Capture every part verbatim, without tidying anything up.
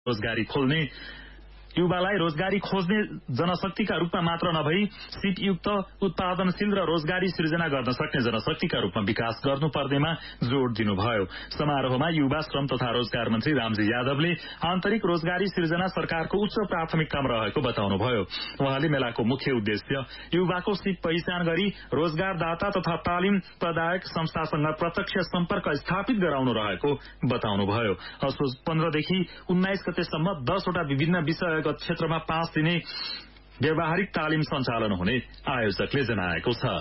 रोजगारी खोल्ने युवालाई रोजगारी खोज्ने जनशक्तिका रूपमा मात्र नभई सिपयुक्त उत्पादनशील र रोजगारी सृजना गर्न सक्ने जनशक्तिका रूपमा विकास गर्नुपर्नेमा जोड़ दिनुभयो। समारोहमा युवा श्रम तथा रोजगार मन्त्री रामजी यादवले आन्तरिक रोजगारी सृजना सरकारको उच्च प्राथमिकतामा रहेको बताउनुभयो। उहाँले मेलाको मुख्य उद्देश्य युवाको सिप पहिचान गरी रोजगारदाता तथा तालिम प्रदायक संस्थासँग प्रत्यक्ष सम्पर्क स्थापित गराउनु रहेको बताउनुभयो। असोज पन्ध्रदेखि उन्नाइस गतेसम्म दसवटा विभिन्न विषय क्षेत्रमा पाँच दिने व्यावहारिक तालिम सञ्चालन हुने आयोजकले जनाएको छ।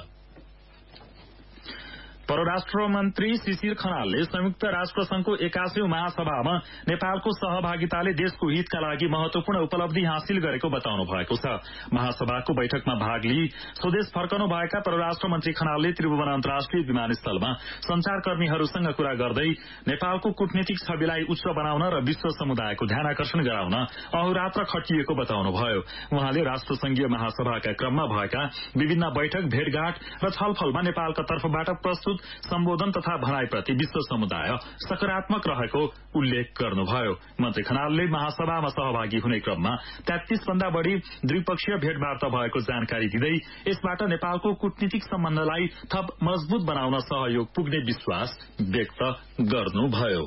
परराष्ट्र मन्त्री शिशिर खनालले संयुक्त राष्ट्र संघको एकासीौं महासभामा नेपालको सहभागिताले देशको हितका लागि महत्वपूर्ण उपलब्धि हासिल गरेको बताउनु भएको छ। महासभाको बैठकमा भाग लिई स्वदेश फर्कनु भएका परराष्ट्र मन्त्री खनालले त्रिभुवन अन्तर्राष्ट्रिय विमानस्थलमा संचारकर्मीहरूसँग कुरा गर्दै नेपालको कूटनीतिक छविलाई उच्च बनाउन र विश्व समुदायको ध्यानाकर्षण गराउन अहोरात्र खटिएको बताउनुभयो। उहाँले राष्ट्रसंघीय महासभाका क्रममा भएका विभिन्न बैठक भेटघाट र छलफलमा नेपालका तर्फबाट प्रस्तुत सम्बोधन तथा भनाईप्रति विश्व समुदाय सकारात्मक रहेको उल्लेख गर्नुभयो। मन्त्री खनालले महासभामा सहभागी हुने क्रममा तेत्तीस भन्दा बढ़ी द्विपक्षीय भेटवार्ता भएको जानकारी दिँदै यसबाट नेपालको कूटनीतिक सम्बन्धलाई थप मजबूत बनाउन सहयोग पुग्ने विश्वास व्यक्त गर्नुभयो।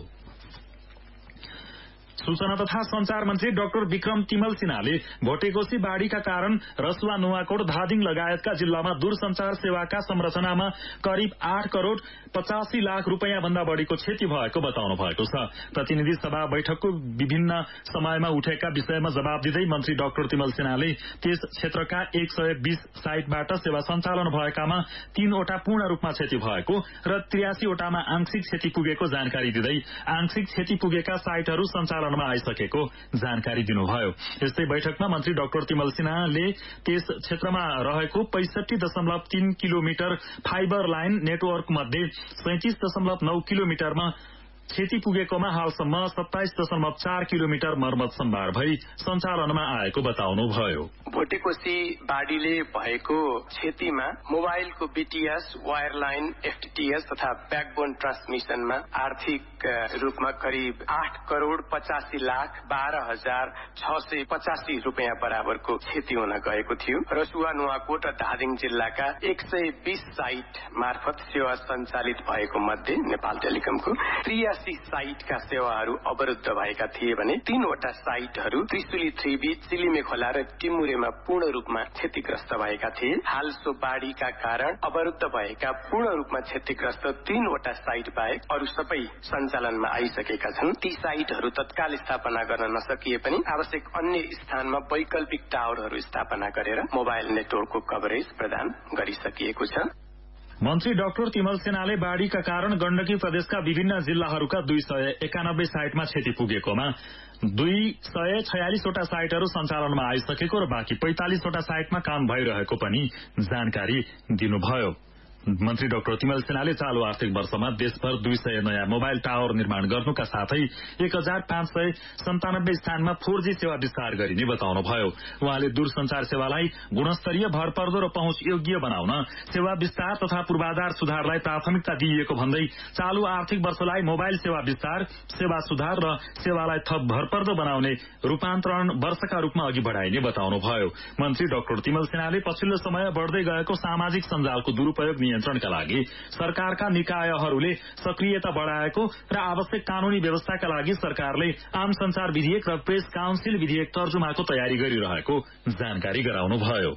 सूचना तथा संचार मन्त्री डाक्टर विक्रम तिमल सिन्हाले भोटेकोशी बाढ़ीका कारण रसुवा नुवाकोट धादिङ लगायतका जिल्लामा दूरसंचार सेवाका संरचनामा करिब आठ करोड़ पचासी लाख रूपियाँ भन्दा बढ़ीको क्षति भएको बताउनु भएको छ। प्रतिनिधि सभा बैठकको विभिन्न समयमा उठेका विषयमा जवाब दिँदै मन्त्री डाक्टर तिमल सिन्हाले त्यस क्षेत्रका एक सय बीस साइटबाट सेवा सञ्चालन भएकामा तीनवटा पूर्ण रूपमा क्षति भएको र त्रियासी वटामा आंशिक क्षति पुगेको जानकारी दिँदै आंशिक क्षति पुगेका साइटहरू सञ्चालन आइसकेको जानकारी दिनुभयो। यस्तै बैठकमा मन्त्री डाक्टर तिमल सिन्हाले त्यस क्षेत्रमा रहेको पैंसठी दशमलव तीन किलोमिटर फाइबर लाइन नेटवर्क मध्ये सैंतीस दशमलव नौ किलोमिटरमा क्षति पुगेकोमा हालसम्म सत्ताइस दशमलव चार किलोमिटर मर्मत सम्भार भई सञ्चालनमा आएको बताउनुभयो। भोटेकोशी बाढ़ीले भएको क्षतिमा मोबाइलको बीटीएस, वायरलाइन, एफटीटीएस तथा ब्याकबोन ट्रान्समिशनमा आर्थिक रूपमा करिब आठ करोड़ पचासी लाख बाह्र हजार छ सय पचासी रूपियाँ बराबरको क्षति हुन गएको थियो। रसुवा नुवाकोट र धादिङ जिल्लाका एक सय बीस साइट मार्फत सेवा सञ्चालित भएको मध्ये नेपाल टेलिकमको त्रियासी साइटका सेवाहरू अवरुद्ध भएका थिए भने तीनवटा साइटहरू त्रिशुली थ्री बीच, चिलिमे खोला र टिमुरेमा पूर्ण रूपमा क्षतिग्रस्त भएका थिए। हाल सो बाढ़ीका कारण अवरुद्ध भएका पूर्ण रूपमा क्षतिग्रस्त तीनवटा साइट बाहेक अरू सबै सञ्चालनमा आइसकेका छन्। ती साइटहरू तत्काल स्थापना गर्न नसकिए पनि आवश्यक अन्य स्थानमा वैकल्पिक टावरहरू स्थापना गरेर मोबाइल नेटवर्कको कभरेज प्रदान गरिसकिएको छ। मन्त्री डाक्टर तिमल सेनाले बाढ़ीका कारण गण्डकी प्रदेशका विभिन्न जिल्लाहरूका दुई सय एकानब्बे साइटमा क्षति पुगेकोमा दुई सय छयालिसवटा साइटहरू सञ्चालनमा आइसकेको र बाँकी पैंतालिसवटा साइटमा काम भइरहेको पनि जानकारी दिनुभयो। मन्त्री डाक्टर तिमल सेनाले चालू आर्थिक वर्षमा देशभर दुई सय नयाँ मोबाइल टावर निर्माण गर्नुका साथै एक हजार पाँच सय सन्तानब्बे स्थानमा फोर जी सेवा विस्तार गरिने बताउनुभयो। उहाँले दूरसंचार सेवालाई गुणस्तरीय, भरपर्दो र पहुँच योग्य बनाउन सेवा विस्तार तथा पूर्वाधार सुधारलाई प्राथमिकता दिइएको भन्दै चालू आर्थिक वर्षलाई मोबाइल सेवा विस्तार, सेवा सुधार र सेवालाई थप भरपर्दो बनाउने रूपान्तरण वर्षका रूपमा अघि बढ़ाइने बताउनुभयो। मन्त्री डाक्टर तिमल सेनाले पछिल्लो समय बढ़दै गएको सामाजिक सञ्जालको दुरूपयोग नियन्त्रणका लागि सरकारका निकायहरूले सक्रियता बढ़ाएको र आवश्यक कानूनी व्यवस्थाका लागि सरकारले आम संचार विधेयक र प्रेस काउन्सिल विधेयक तर्जुमाको तयारी गरिरहेको जानकारी गराउनुभयो।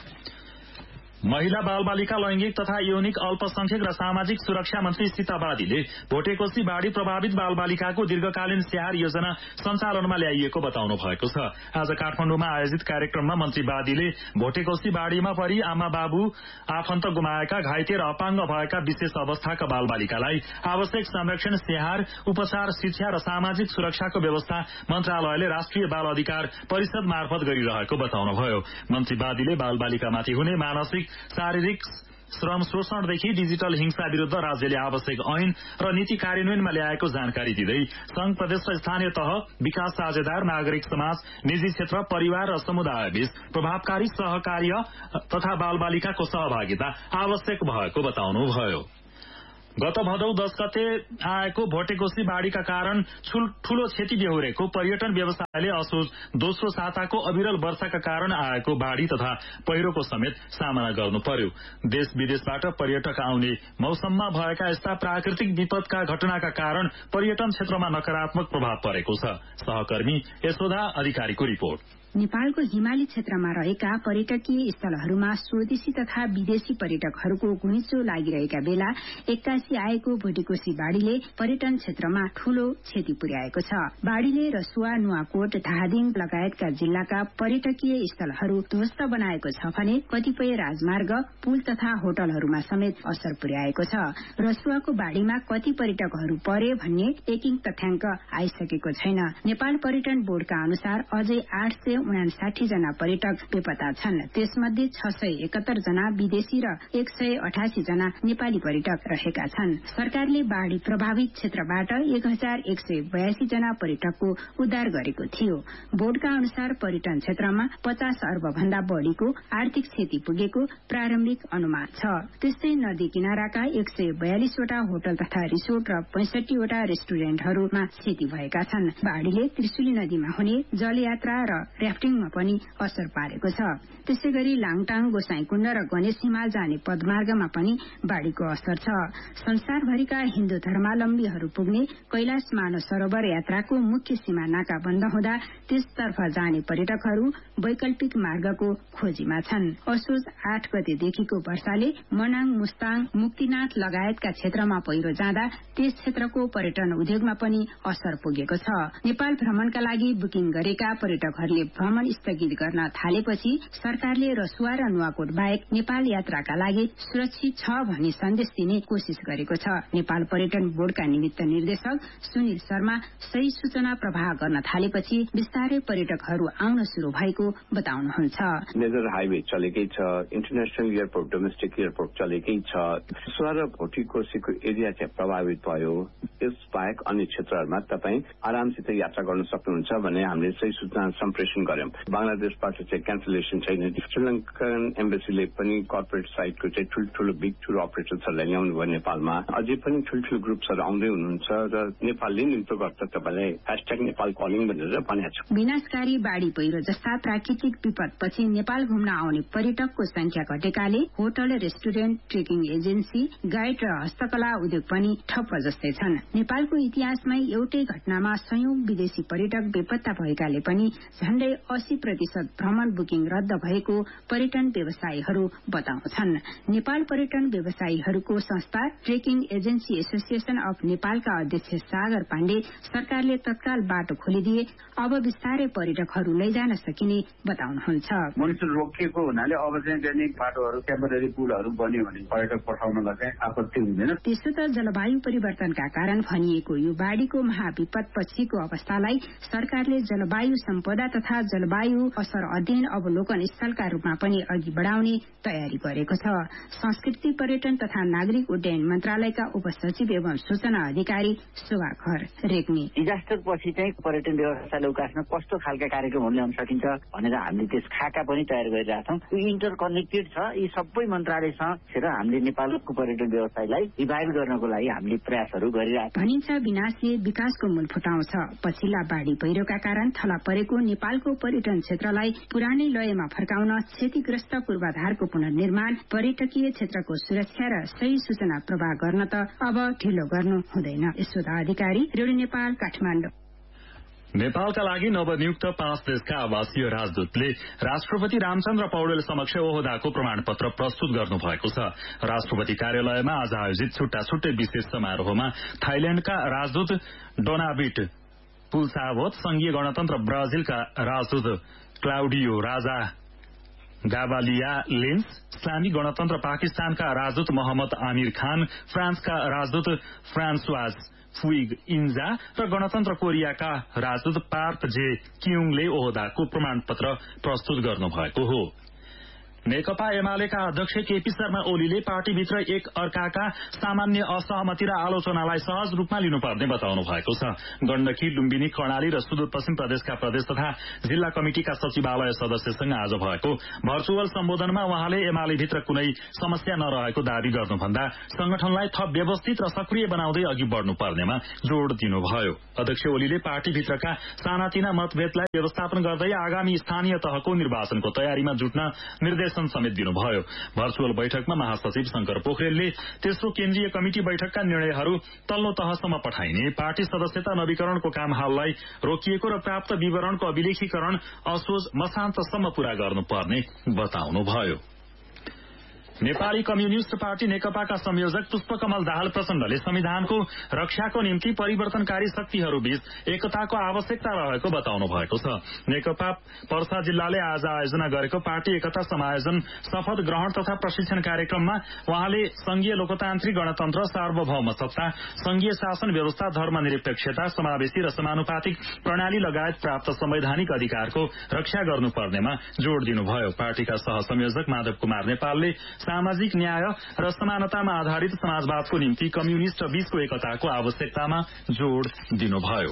महिला बाल बालिका लैंगिक तथा यौनिक अल्पसंख्यक र सामाजिक सुरक्षा मन्त्री सीता बादीले भोटेकोशी बाढ़ी प्रभावित बाल बालिकाको दीर्घकालीन स्याहार योजना सञ्चालनमा ल्याइएको बताउनु भएको छ। आज काठमाडौँमा आयोजित कार्यक्रममा मन्त्री बादीले भोटेकोशी बाढ़ीमा परि आमा बाबु आफन्त गुमाएका, घाइते र अपाङ्ग भएका विशेष अवस्थाका बाल बालिकालाई आवश्यक संरक्षण, स्याहार, उपचार, शिक्षा र सामाजिक सुरक्षाको व्यवस्था मन्त्रालयले राष्ट्रिय बाल अधिकार परिषद मार्फत गरिरहेको बताउनुभयो। मन्त्री बादीले बाल बालिकामाथि हुने मानसिक, शारीरिक श्रम शोषणदेखि डिजिटल हिंसा विरूद्ध राज्यले आवश्यक ऐन र नीति कार्यान्वयनमा ल्याएको जानकारी दिँदै संघ, प्रदेश र स्थानीय तह, विकास साझेदार, नागरिक समाज, निजी क्षेत्र, परिवार र समुदायबीच प्रभावकारी सहकार्य तथा बाल बालिकाको सहभागिता आवश्यक भएको बताउनुभयो। गत भदौ दस गते आएको भोटेकोशी बाढ़ीका कारण ठूलो क्षति बेहोरेको पर्यटन व्यवसायले असोज दोस्रो साताको अविरल वर्षाका कारण आएको बाढ़ी तथा पहिरोको समेत सामना गर्नु पर्यो। देश विदेशबाट पर्यटक आउने मौसममा भएका यस्ता प्राकृतिक विपदका घटनाका कारण पर्यटन क्षेत्रमा नकारात्मक प्रभाव परेको छ। सहकर्मी यशोदा अधिकारीको रिपोर्ट। नेपालको हिमाली क्षेत्रमा रहेका पर्यटकीय स्थलहरूमा स्वदेशी तथा विदेशी पर्यटकहरूको घुइँचो लागिरहेका बेला एक्कासी आएको भोटेकोशी बाढ़ीले पर्यटन क्षेत्रमा ठूलो क्षति पुर्याएको छ। बाढ़ीले रसुवा, नुवाकोट, धादिङ लगायतका जिल्लाका पर्यटकीय स्थलहरू ध्वस्त बनाएको छ भने कतिपय राजमार्ग, पुल तथा होटलहरूमा समेत असर पुर्याएको छ। रसुवाको बाढ़ीमा कति पर्यटकहरू परे भन्ने एकिङ तथ्याङ्क आइसकेको छैन। नेपाल पर्यटन बोर्डका अनुसार अझै आठ सय उनासाठी जना पर्यटक बेपत्ता छन्। त्यसमध्ये छ सय एकहत्तर जना विदेशी र एक सय अठासी जना नेपाली पर्यटक रहेका छन्। सरकारले बाढ़ी प्रभावित क्षेत्रबाट एक हजार एक सय बयासी जना पर्यटकको उद्धार गरेको थियो। बोर्डका अनुसार पर्यटन क्षेत्रमा पचास अर्ब भन्दा बढ़ीको आर्थिक क्षति पुगेको प्रारम्भिक अनुमान छ। त्यस्तै नदी किनाराका एक सय बयालिसवटा होटल तथा रिसोर्ट र पैंसठीवटा रेस्टुरेन्टहरूमा क्षति भएका छन्। बाढ़ीले त्रिशुली नदीमा हुने जलयात्रा र र्याफ्टिङमा पनि असर पारेको छ। त्यसै गरी लाङटाङ, गोसाईकुण्ड र गणेश हिमाल जाने पदमार्गमा पनि बाढ़ीको असर छ। संसारभरिका हिन्दू धर्मावलम्बीहरू पुग्ने कैलाश मानव सरोवर यात्राको मुख्य सीमा नाका बन्द हुँदा त्यसतर्फ जाने पर्यटकहरू वैकल्पिक मार्गको खोजीमा छन्। असोज आठ गतेदेखिको वर्षाले मनाङ, मुस्ताङ, मुक्तिनाथ लगायतका क्षेत्रमा पहिरो जाँदा त्यस क्षेत्रको पर्यटन उद्योगमा पनि असर पुगेको छ। नेपाल भ्रमणका लागि बुकिङ गरेका पर्यटकहरूले भ्रमण स्थगित गर्न थालेपछि सरकारले रसुवा र नुवाकोट बाहेक नेपाल यात्राका लागि सुरक्षित छ भन्ने सन्देश दिने कोशिश गरेको छ। नेपाल पर्यटन बोर्डका निमित्त निर्देशक सुनिल शर्मा सही सूचना प्रवाह गर्न थालेपछि बिस्तारै पर्यटकहरू आउन शुरू भएको बताउनुहुन्छ। मेजर हाइवे चलेकै छ, इन्टरनेशनल एयरपोर्ट, डोमेस्टिक एयरपोर्ट चलेकै छ। रसुवा र भोटेकोशीको एरिया चाहिँ प्रभावित भयो। यस बाहेक अन्य क्षेत्रहरूमा तपाईँ आरामसित यात्रा गर्न सक्नुहुन्छ भने हामीले सही सूचना सम्प्रेषण गर्यौं। बंगलादेशबाट चाहिँ क्यान्सलेसन छैन। श्रीलङ्कन एम्बेसीले पनि कर्पोरेट साइटको चाहिँ ठूल्ठूलो बिग टुर अपरेटर्सहरूलाई ल्याउनु भयो नेपालमा। अझै पनि ठूल्ठूलो ग्रुप्सहरू आउँदै हुनुहुन्छ र नेपालले निम्तो गर्छ तपाईँलाई ह्याशट्याग नेपाल कलिङ भनेर भनेको छ। विनाशकारी बाढ़ी पहिरो जस्ता प्राकृतिक विपदपछि नेपाल घुम्न आउने पर्यटकको संख्या घटेकाले hotel, restaurant, trekking agency, guide र हस्तकला उद्योग पनि ठप्प जस्तै छन्। नेपालको इतिहासमै एउटै घटनामा सयौं विदेशी पर्यटक बेपत्ता भएकाले पनि झण्डै अस्सी प्रतिशत भ्रमण बुकिङ रद्द भएको पर्यटन व्यवसायीहरू बताउँछन्। नेपाल पर्यटन व्यवसायीहरूको संस्था ट्रेकिङ एजेन्सी एसोसिएशन अफ नेपालका अध्यक्ष सागर पाण्डे सरकारले तत्काल बाटो खोलिदिए अब बिस्तारै पर्यटकहरू लैजान सकिने बताउनुहुन्छ। मोनिटर रोकिएको हुनाले अब चाहिँ दैनिक बाटोहरू, टेम्पररी पुलहरू बन्यो भने पर्यटक पठाउनलाई चाहिँ आपत्ति हुँदैन। त्यसो त जलवायु परिवर्तनका कारण भनिएको यो बाढ़ीको महाविपद पछिको अवस्थालाई सरकारले जलवायु सम्पदा तथा जलवायु असर अध्ययन अवलोकन स्थलका रूपमा पनि अघि बढ़ाउने तयारी गरेको छ। संस्कृति, पर्यटन तथा नागरिक उड्डयन मन्त्रालयका उपसचिव एवं सूचना अधिकारी शोभाखर रेग्मी। डिजास्टर पछि चाहिँ पर्यटन व्यवस्थाले उकास्न कस्तो खालका कार्यक्रमहरू ल्याउन सकिन्छ भनेर हामीले त्यस खाका पनि तयार गरिरहेछौँ। यो इन्टर कनेक्टेड छ। यी सबै मन्त्रालयसँग हामीले नेपालको पर्यटन व्यवसायलाई रिभाइभ गर्नको लागि हामीले प्रयासहरू गरिरहेछौँ। भनिन्छ विनाशले विकासको मूल फुटाउँछ। पछिल्ला बाढ़ी पहिरोका कारण थला परेको नेपालको पर्यटन क्षेत्रलाई पुरानै लयमा फर्काउन क्षतिग्रस्त पूर्वाधारको पुनर्निर्माण, पर्यटकीय क्षेत्रको सुरक्षा र सही सूचना प्रवाह गर्न त अब ढिलो गर्नु हुँदैन। यशोदा अधिकारी, रेडियो नेपाल, काठमाडौँ। नेपालका लागि नवनियुक्त पाँच देशका आवासीय राजदूतले राष्ट्रपति रामचन्द्र पौडेल समक्ष ओहदाको प्रमाणपत्र प्रस्तुत गर्नु भएको छ। राष्ट्रपति कार्यालयमा आज आयोजित छुट्टा छुट्टै विशेष समारोहमा थाइल्याण्डका राजदूत डोनाबिट पुल्सावोत, संघीय गणतन्त्र ब्राजिलका राजदूत क्लाउडियो राजा गाबालिया लेन्स, इस्लामी गणतन्त्र पाकिस्तानका राजदूत मोहम्मद आमिर खान, फ्रान्सका राजदूत फ्रान्सवाज फुइग इन्जा र गणतन्त्र कोरियाका राजदूत पार्क जे क्युङले ओहदाको प्रमाणपत्र प्रस्तुत गर्नुभएको हो। नेकपा एमालेका अध्यक्ष केपी शर्मा ओलीले पार्टीभित्र एक अर्काका सामान्य असहमति र आलोचनालाई सहज रूपमा लिनुपर्ने बताउनु भएको छ। गण्डकी, लुम्बिनी, कर्णाली र सुदूरपश्चिम प्रदेशका प्रदेश तथा जिल्ला कमिटिका सचिवालय सदस्यसँग आज भएको भर्चुअल सम्बोधनमा उहाँले एमालेभित्र कुनै समस्या नरहेको दावी गर्नुभन्दा संगठनलाई थप व्यवस्थित र सक्रिय बनाउँदै अघि बढ़नुपर्नेमा जोड़ दिनुभयो। अध्यक्ष ओलीले पार्टीभित्रका सानातिना मतभेदलाई व्यवस्थापन गर्दै आगामी स्थानीय तहको निर्वाचनको तयारीमा जुट्न निर्देश समेत दिनुभयो। भर्चुअल बैठकमा महासचिव शंकर पोखरेलले तेस्रो केन्द्रीय कमिटी बैठकका निर्णयहरू तल्लो तहसम्म पठाइने, पार्टी सदस्यता नवीकरणको काम हाललाई रोकिएको र प्राप्त विवरणको अभिलेखीकरण असोज मसान्तसम्म पूरा गर्नुपर्ने बताउनुभयो। नेपाली कम्युनिष्ट पार्टी नेकपाका संयोजक पुष्पकमल दाहाल प्रचण्डले संविधानको रक्षाको निम्ति परिवर्तनकारी शक्तिहरूबीच एकताको आवश्यकता रहेको बताउनु भएको छ। नेकपा पर्सा जिल्लाले आज आयोजना गरेको पार्टी एकता समायोजन शपथ ग्रहण तथा प्रशिक्षण कार्यक्रममा उहाँले संघीय लोकतान्त्रिक गणतन्त्र, सार्वभौम सत्ता, संघीय शासन व्यवस्था, धर्मनिरपेक्षता, समावेशी र समानुपातिक प्रणाली लगायत प्राप्त संवैधानिक अधिकारको रक्षा गर्नुपर्नेमा जोड़ दिनुभयो। पार्टीका सहसंयोजक माधव कुमार नेपालले सामाजिक न्याय र समानतामा आधारित समाजवादको निम्ति कम्युनिष्ट बीचको एकताको आवश्यकतामा जोड़ दिनुभयो।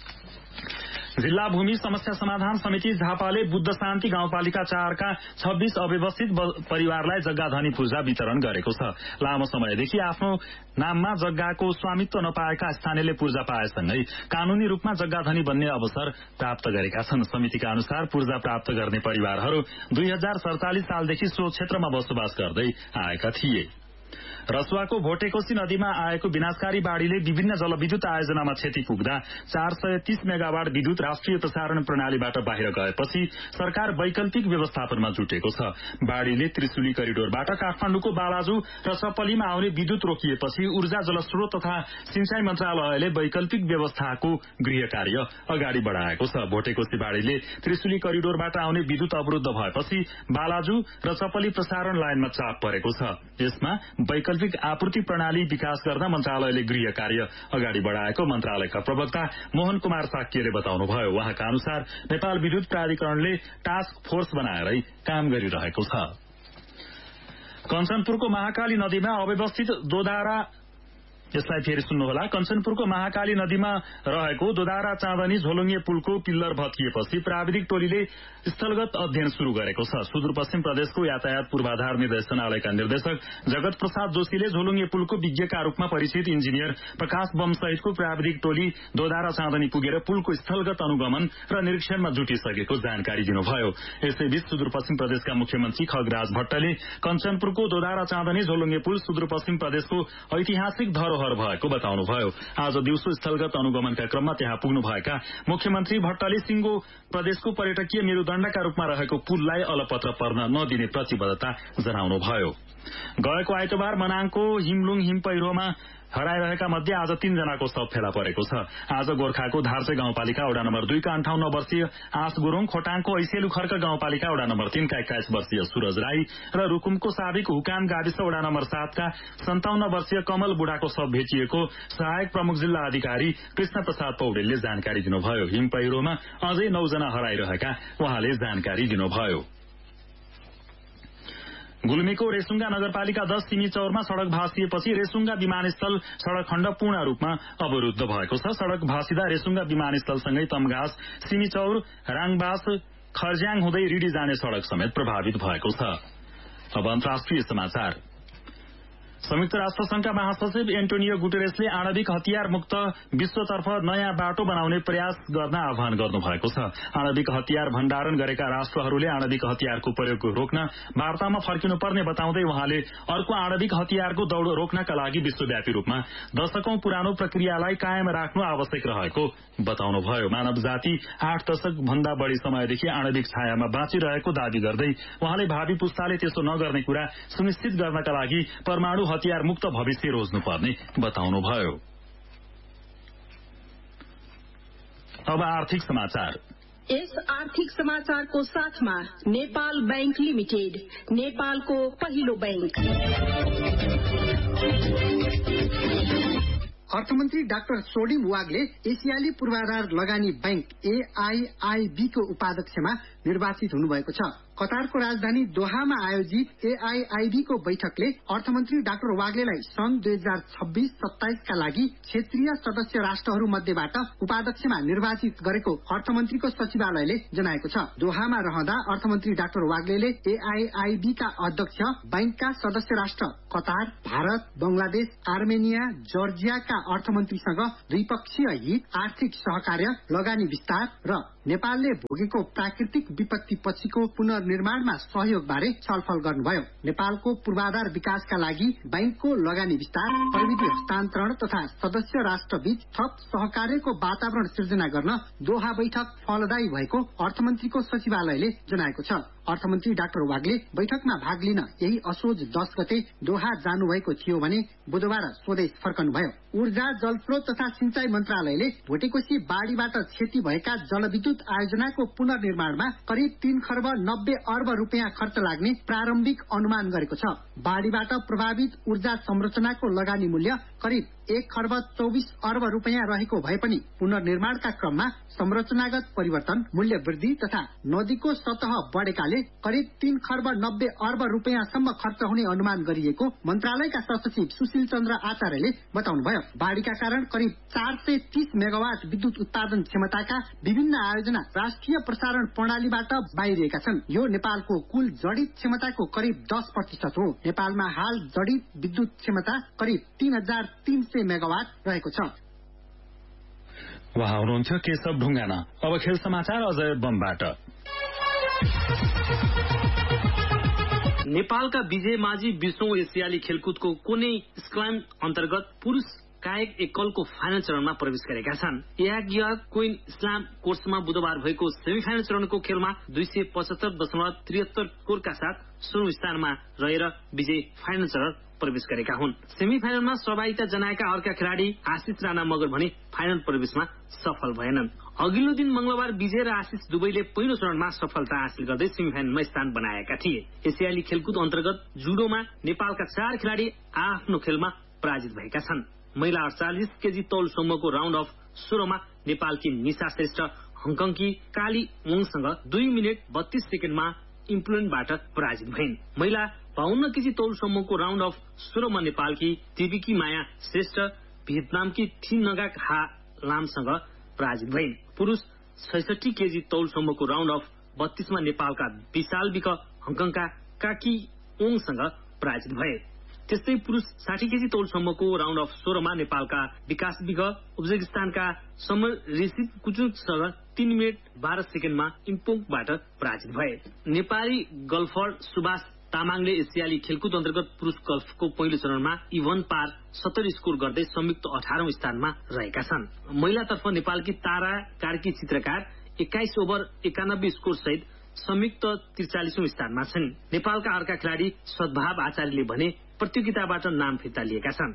जिल्ला भूमि समस्या समाधान समिति झापाले बुद्ध शान्ति गाउँपालिका चारका छब्बीस अव्यवस्थित परिवारलाई जग्गाधनी पूर्जा वितरण गरेको छ। लामो समयदेखि आफ्नो नाममा जग्गाको स्वामित्व नपाएका स्थानीयले पूर्जा पाएसँगै कानूनी रूपमा जग्गाधनी बन्ने अवसर प्राप्त गरेका छन्। समितिका अनुसार पूर्जा प्राप्त गर्ने परिवारहरू दुई हजार सड़चालिस सालदेखि सो क्षेत्रमा बसोबास गर्दै आएका थिए। रसुवाको भोटेकोशी नदीमा आएको विनाशकारी बाढ़ीले विभिन्न जलविद्युत आयोजनामा क्षति पुग्दा चार सय तीस मेगावाट विद्युत राष्ट्रिय प्रसारण प्रणालीबाट बाहिर गएपछि सरकार वैकल्पिक व्यवस्थापनमा जुटेको छ। बाढ़ीले त्रिशुली करिडोरबाट काठमाडौँको बालाजु र सपलीमा आउने विद्युत रोकिएपछि ऊर्जा जलस्रोत तथा सिंचाई मन्त्रालयले वैकल्पिक व्यवस्थाको गृह कार्य अगाडि बढ़ाएको छ। भोटेकोशी बाढ़ीले त्रिशुली करिडोरबाट आउने विद्युत अवरुद्ध भएपछि बालाजु र सपली प्रसारण लाइनमा चाप परेको छ। यसमा वैकल्पिक आपूर्ति प्रणाली विकास गर्न मन्त्रालयले गृह कार्य अगाडि बढ़ाएको मन्त्रालयका प्रवक्ता मोहन कुमार साक्यले बताउनुभयो। उहाँका अनुसार नेपाल विद्युत प्राधिकरणले टास्क फोर्स बनाएरै काम गरिरहेको छ। कञ्चनपुरको महाकाली नदीमा अव्यवस्थित दोधारा यसलाई फेरि सुन्नुहोला। कञ्चनपुरको महाकाली नदीमा रहेको दोधारा चाँदनी झोलुङ्गे पुलको पिल्लर भत्किएपछि प्राविधिक टोलीले स्थलगत अध्ययन शुरू गरेको छ। सुदूरपश्चिम प्रदेशको यातायात पूर्वाधार निर्देशनालयका निर्देशक जगत प्रसाद जोशीले झोलुङ्गे पुलको विज्ञका रूपमा परिचित इन्जिनियर प्रकाश बम सहितको प्राविधिक टोली दोधारा चाँदनी पुगेर पुलको स्थलगत अनुगमन र निरीक्षणमा जुटिसकेको जानकारी दिनुभयो। यसैबीच सुदूरपश्चिम प्रदेशका मुख्यमन्त्री खगराज भट्टले कञ्चनपुरको दोधारा चाँदनी झोलुङ्गे पुल सुदूरपश्चिम प्रदेशको ऐतिहासिक धरोहर भएको बताउनुभयो। आज दिउँसो स्थलगत अनुगमनका क्रममा त्यहाँ पुग्नुभएका मुख्यमन्त्री भट्टले सिंगो प्रदेशको पर्यटकीय मेरुदण्डका रूपमा रहेको पुललाई अलपत्र पर्न नदिने प्रतिबद्धता जनाउनुभयो। गएको आइतबार मनाङको हिमलुङ हिम पहिरोमा हराइरहेका मध्ये आज तीन जनाको शव फेला परेको छ। आज गोर्खाको धार्चे गाउँपालिका वडा नम्बर दुईका अन्ठाउन्न वर्षीय आस गुरूङ, खोटाङको ऐसेलु खर्क गाउँपालिका वडा नम्बर तीनका एक्काइस वर्षीय सूरज राई र रुकुमको साबिक हुकाम गाविस वडा नम्बर सातका सन्ताउन्न वर्षीय कमल बुढाको शव भेटिएको सहायक प्रमुख जिल्ला अधिकारी कृष्ण प्रसाद पौडेलले जानकारी दिनुभयो। हिम पहिरोमा अझै नौजना हराइरहेका उहाँले जानकारी दिनुभयो। गुल्मीको रेसुङ्गा नगरपालिका दश सिमी चौरमा सड़क भाँसिएपछि रेसुङ्गा विमानस्थल सड़क खण्ड पूर्ण रूपमा अवरूद्ध भएको छ। सड़क भाँसिदा रेसुङ्गा विमानस्थलसँगै तमघास, सिमी चौर, राङबास, खर्ज्याङ हुँदै रिडी जाने सड़क समेत प्रभावित भएको छ। अब अन्तर्राष्ट्रिय समाचार। संयुक्त राष्ट्र संघका महासचिव एन्टोनियो गुटेरेसले आणविक हतियार मुक्त विश्वतर्फ नयाँ बाटो बनाउने प्रयास गर्न आह्वान गर्नुभएको छ। आणविक हतियार भण्डारण गरेका राष्ट्रहरूले आणविक हतियारको प्रयोग रोक्न वार्तामा फर्किनुपर्ने बताउँदै उहाँले अर्को आणविक हतियारको दौड़ रोक्नका लागि विश्वव्यापी रूपमा दशकौं पुरानो प्रक्रियालाई कायम राख्नु आवश्यक रहेको बताउनुभयो। मानव जाति आठ दशक भन्दा बढ़ी समयदेखि आणविक छायामा बाँचिरहेको दावी गर्दै उहाँले भावी पुस्ताले त्यसो नगर्ने कुरा सुनिश्चित गर्नका लागि परमाणु हतियार मुक्त भविष्य रोज्नुपर्ने बताउनुभयो। अब आर्थिक समाचार। यस आर्थिक समाचारको साथमा नेपाल बैंक लिमिटेड, नेपालको पहिलो बैंक। अर्थमन्त्री डाक्टर सोडिम वागले एसियाली पूर्वाधार लगानी बैंक एआईआईबी को उपाध्यक्षमा निर्वाचित हुनुभएको छ। कतारको राजधानी दोहामा आयोजित एआईआईबी को बैठकले अर्थमन्त्री डाक्टर वाग्लेलाई सन् दुई हजार छब्बीस सत्ताइसका लागि क्षेत्रीय सदस्य राष्ट्रहरू मध्येबाट उपाध्यक्षमा निर्वाचित गरेको अर्थमन्त्रीको सचिवालयले जनाएको छ। दोहामा रहँदा अर्थमन्त्री डाक्टर वाग्लेले एआईआईबी का अध्यक्ष बैंकका सदस्य राष्ट्र कतार, भारत, बंगलादेश, आर्मेनिया, जर्जियाका अर्थमन्त्रीसँग द्विपक्षीय हित, आर्थिक सहकार्य, लगानी विस्तार र नेपालले भोगेको प्राकृतिक विपत्ति पछिको पुनर्निर्माणमा सहयोग बारे छलफल गर्नुभयो। नेपालको पूर्वाधार विकासका लागि बैंकको लगानी विस्तार, प्रविधि हस्तान्तरण तथा सदस्य राष्ट्रबीच थप सहकार्यको वातावरण सिर्जना गर्न दोहा बैठक फलदायी भएको अर्थमन्त्रीको सचिवालयले जनाएको छ। अर्थमन्त्री डाक्टर वाग्ले बैठकमा भाग लिन यही असोज दस गते दोहा जानुभएको थियो भने बुधबार स्वदेश फर्कनुभयो। ऊर्जा, जलस्रोत तथा सिंचाई मन्त्रालयले भोटेकोशी बाढ़ीबाट क्षति भएका जलविद्युत आयोजनाको पुनर्निर्माणमा करिब तीन खर्ब नब्बे अर्ब रूपियाँ खर्च लाग्ने प्रारम्भिक अनुमान गरेको छ। बाढ़ीबाट प्रभावित ऊर्जा संरचनाको लगानी मूल्य करिब एक खर्ब चौबिस अर्ब रूपियाँ रहेको भए पनि पुनर्निर्माणका क्रममा संरचनागत परिवर्तन, मूल्य वृद्धि तथा नदीको सतह बढ़ेकाले करिब तीन खर्ब नब्बे अर्ब रूपियाँसम्म खर्च हुने अनुमान गरिएको मन्त्रालयका सचिव सुशील चन्द्र आचार्यले बताउनुभयो। बाढ़ीका कारण करिब चार सय तीस मेगावाट विद्युत उत्पादन क्षमताका विभिन्न आयोजना राष्ट्रिय प्रसारण प्रणालीबाट बाहिरिएका छन्। यो नेपालको कुल जडित क्षमताको करिब दस प्रतिशत हो। नेपालमा हाल जडित विद्युत क्षमता करिब तीन हजार तीन सय मेगावाट रहेको छ। उहाँ हुनुहुन्थ्यो केशव ढुङ्गाना। अब खेल समाचार अजय बमबाट। नेपालका विजय माझी बीसौं एसियाली खेलकुदको कुनै स्क्लाम अन्तर्गत पुरूष कायक एकलको फाइनल चरणमा प्रवेश गरेका छन्। एआगिया क्वीन इस्लाम कोर्समा बुधबार भएको सेमी फाइनल चरणको खेलमा दुई सय पचहत्तर दशमलव त्रिहत्तर स्कोरका साथ सोह्रौं स्थानमा रहेर विजय फाइनल चरण प्रवेश गरेका हुन्। सेमी फाइनलमा सहभागिता जनाएका अर्का खेलाड़ी आशिष राणा मगर भने फाइनल प्रवेशमा सफल भएनन्। अघिल्लो दिन मंगलबार विजय र आशिष दुवैले पहिलो चरणमा सफलता हासिल गर्दै सेमी फाइनलमा स्थान बनाएका थिए। एसियाली खेलकुद अन्तर्गत जुडोमा नेपालका चार खेलाड़ी आफ्नो खेलमा पराजित भएका छन्। महिला अडचालिस केजी तौलसम्मको राउण्ड अफ सोह्रमा नेपालकी निशा श्रेष्ठ हङकङकी काली वङसँग दुई मिनट बत्तीस सेकेण्डमा इम्प्लुएन्टबाट पराजित भइन्। महिला बाहन्न केजी तौलसम्मको राउण्ड अफ सोह्रमा नेपालकी देविकी माया श्रेष्ठ भियतनामकी थिन नगाक हा लामसँग पराजित भइन्। पुरूष छैसठी केजी तौलसम्मको राउण्ड अफ बत्तीसमा नेपालका विशाल विक हङकङका काकी ओङसँग पराजित भए। त्यस्तै पुरूष साठी केजी तौलसम्मको राउण्ड अफ सोह्रमा नेपालका विकास विक उज्बेकिस्तानका समर ऋषि कुचुङसँग तीन मिनट बाह्र सेकेण्डमा इम्पोङबाट पराजित भए। नेपाली गल्फर सुभाष तामाङले एसियाली खेलकुद अन्तर्गत पुरूष गल्फको पहिलो चरणमा इभन पार सत्तरी स्कोर गर्दै संयुक्त अठारौं स्थानमा रहेका छन्। महिलातर्फ नेपालकी तारा कार्की चित्रकार एक्काइस ओभर एकानब्बे स्कोर सहित संयुक्त त्रिचालिसौं स्थानमा छन्। नेपालका अर्का खेलाड़ी सद्भाव आचार्यले भने प्रतियोगिताबाट नाम फिर्ता लिएका छन्।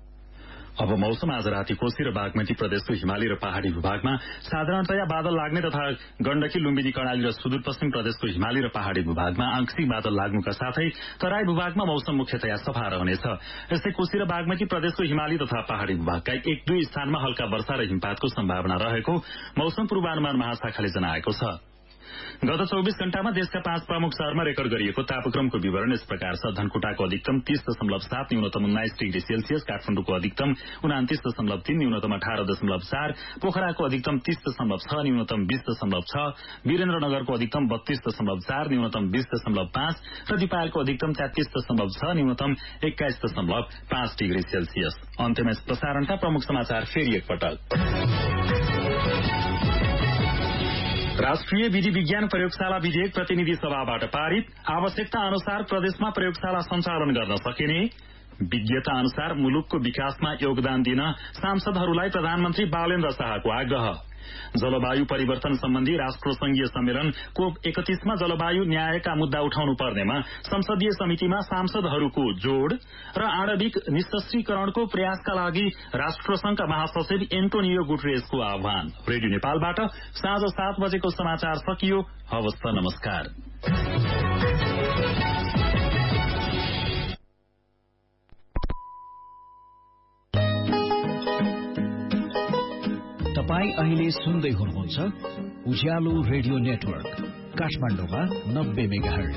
अब मौसम। आज राति कोशी र बागमती प्रदेशको हिमाली र पहाड़ी विभागमा साधारणतया बादल लाग्ने तथा गण्डकी, लुम्बिनी, कर्णाली र सुदूरपश्चिम प्रदेशको हिमाली र पहाड़ी विभागमा आंशिक बादल लाग्नुका साथै तराई विभागमा मौसम मुख्यतया सफा रहनेछ। यस्तै कोशी र बागमती प्रदेशको हिमाली तथा पहाड़ी विभागका एक दुई स्थानमा हल्का वर्षा र हिमपातको सम्भावना रहेको मौसम पूर्वानुमान महाशाखाले जनाएको छ। गत चौबीस घण्टामा देशका पाँच प्रमुख शहरमा रेकर्ड गरिएको तापक्रमको विवरण यस प्रकार छ। धनकुटाको अधिकतम तीस दशमलव सात, न्यूनतम उन्नाइस डिग्री सेल्सियस, काठमाडौँको अधिकतम उनातिस दशमलव तीन, न्यूनतम अठारह दशमलव चार, पोखराको अधिकतम तीस दशमलव छ, न्यूनतम बीस दशमलव छ, वीरेन्द्रनगरको अधिकतम बत्तीस दशमलव चार, न्यूनतम बीस दशमलव पाँच र दिपायलको अधिकतम तेत्तीस दशमलव छ, न्यूनतम एक्काइस दशमलव पाँच डिग्री सेल्सियस। अन्त्यमा प्रसारणका प्रमुख समाचार फेरि एकपटक। राष्ट्रिय विधि विज्ञान प्रयोगशाला विधेयक प्रतिनिधि सभाबाट पारित। आवश्यकता अनुसार प्रदेशमा प्रयोगशाला सञ्चालन गर्न सकिने। विज्ञता अनुसार मुलुकको विकासमा योगदान दिन सांसदहरूलाई प्रधानमन्त्री बालेन्द्र शाहको आग्रह। जलवायु परिवर्तन सम्बन्धी राष्ट्रसंघीय सम्मेलन कोप एकतीसमा जलवायु न्यायका मुद्दा उठाउनु पर्नेमा संसदीय समितिमा सांसदहरूको जोड़ र आणविक निशस्त्रीकरणको प्रयासका लागि राष्ट्रसंघका महासचिव एन्टोनियो गुटेरेसको आह्वान। रेडियो नेपालबाट साँझ सात बजेको समाचार सकियो। हवस् त, नमस्कार। तपाईं अहिले सुन्दै हुनुहुन्छ उज्यालो रेडियो नेटवर्क काठमाडौँमा नब्बे मेगाहर्ज।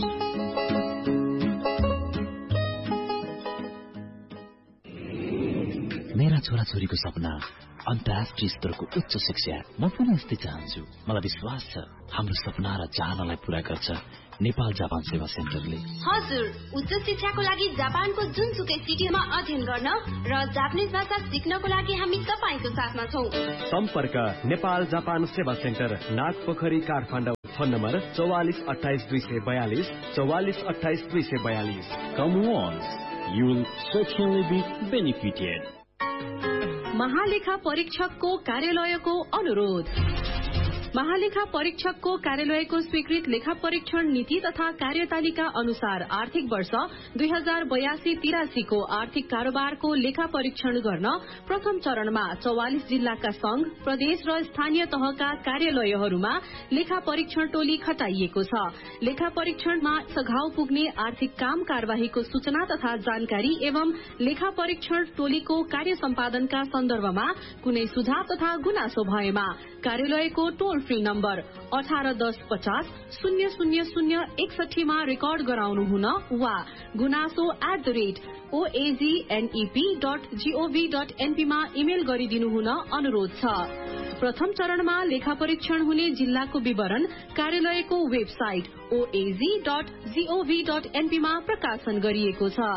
मेरा छोराछोरीको सपना अन्तर्राष्ट्रिय स्तरको उच्च शिक्षा। म पनि यस्तै चाहन्छु। मलाई विश्वास छ हाम्रो सपना र चाहनालाई पूरा गर्छ नेपाल जापान सेवा सेन्टरले। हजुर, उच्च शिक्षाको लागि जापानको जुनसुकै सिटीमा अध्ययन गर्न र जापानिज भाषा सिक्नको लागि हामी तपाईको साथमा छौं। सम्पर्क नेपाल जापान सेवा centre, Nagpokhari, Kathmandu. Phone number चौवालिस अठाइस दुई सय बयालिस चौवालिस अठाइस दुई सय बयालिस। कम once, you will certainly be benefited. महालेखा परीक्षकको कार्यालयको अनुरोध। महालेखा परीक्षकको कार्यालयको स्वीकृत लेखा परीक्षण नीति तथा कार्यतालिका अनुसार आर्थिक वर्ष दुई हजार बयासी तिरासीको आर्थिक कारोबारको लेखा परीक्षण गर्न प्रथम चरणमा चौवालिस जिल्लाका संघ, प्रदेश र स्थानीय तहका कार्यालयहरूमा लेखा परीक्षण टोली खटाइएको छ। लेखा परीक्षणमा सघाउ पुग्ने आर्थिक काम कार्यवाहीको सूचना तथा जानकारी एवं लेखा परीक्षण टोलीको कार्य सम्पादनका सन्दर्भमा कुनै सुझाव तथा गुनासो भएमा कार्यालयको टोल फ्री नम्बर अठार दस पचास शून्य शून्य शून्य एकसठीमा रेकर्ड गराउनु हुन वा गुनासो at the rate ओएजीएनईपी dot gov dot एनपीमा email गरिदिनु हुन अनुरोध छ। प्रथम चरणमा लेखा परीक्षण हुने जिल्लाको विवरण कार्यालयको वेबसाइट ओएजी डट जीओभी डट एनपीमा प्रकाशन गरिएको छ।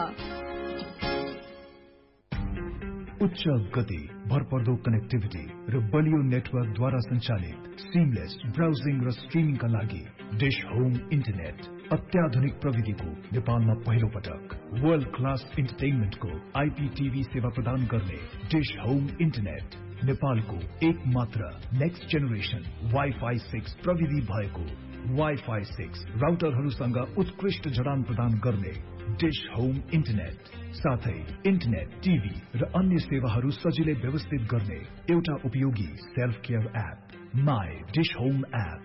उच्च गति, भरपर्दो कनेक्टिभिटी र बलियो नेटवर्कद्वारा सञ्चालित सिमलेस ब्राउजिङ र स्ट्रिमिङका लागि डिश होम इन्टरनेट अत्याधुनिक प्रविधिको नेपालमा पहिलो पटक वर्ल्ड क्लास इन्टरटेनमेन्टको आइपीटीभी सेवा प्रदान गर्ने डिश होम इन्टरनेट नेपालको एक मात्र नेक्स्ट जेनेरेसन वाइफाई सिक्स प्रविधि भएको वाइफाई सिक्स राउटरहरूसँग उत्कृष्ट जडान प्रदान गर्ने डिश होम इन्टरनेट, साथै इन्टरनेट, टिभी र अन्य सेवाहरू सजिलै व्यवस्थित गर्ने एउटा उपयोगी self care app my dish home app.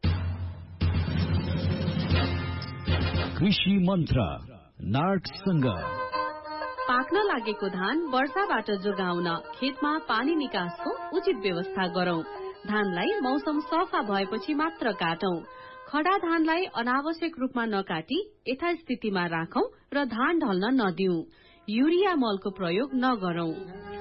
कृषि मन्त्र नार्कसँग। पाक्न लागेको धान वर्षाबाट जोगाउन खेतमा पानी निकासको उचित व्यवस्था गरौं। धानलाई मौसम सफा भएपछि मात्र काटौं। खडा धानलाई अनावश्यक रूपमा नकाटी यथास्थितिमा राखौं र धान ढल्न नदिऊ। युरिया मलको प्रयोग नगरौं।